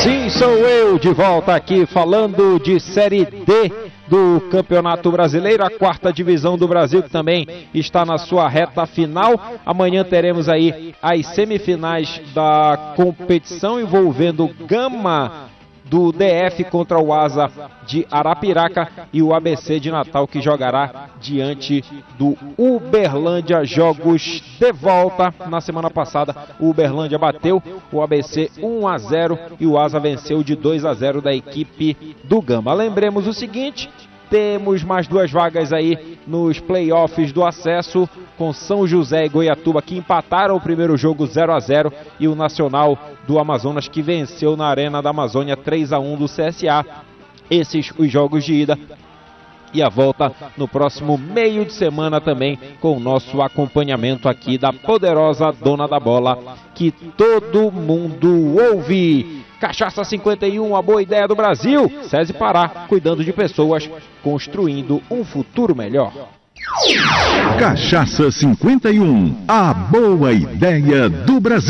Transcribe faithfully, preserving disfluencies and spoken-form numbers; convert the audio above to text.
Sim, sou eu de volta aqui falando de Série D do Campeonato Brasileiro, a quarta divisão do Brasil, que também está na sua reta final. Amanhã teremos aí as semifinais da competição envolvendo Gama do D F contra o Asa de Arapiraca e o A B C de Natal, que jogará diante do Uberlândia. Jogos de volta. Na semana passada o Uberlândia bateu o A B C um a zero e o Asa venceu de dois a zero da equipe do Gama. Lembremos o seguinte: temos mais duas vagas aí nos playoffs do acesso, com São José e Goiatuba, que empataram o primeiro jogo zero a zero, e o Nacional do Amazonas, que venceu na Arena da Amazônia três a um do C S A. Esses os jogos de ida. E a volta no próximo meio de semana também, com o nosso acompanhamento aqui da poderosa dona da bola, que todo mundo ouve. Cachaça cinquenta e um, a boa ideia do Brasil. SESI Pará, cuidando de pessoas, construindo um futuro melhor. Cachaça cinquenta e um, a boa ideia do Brasil.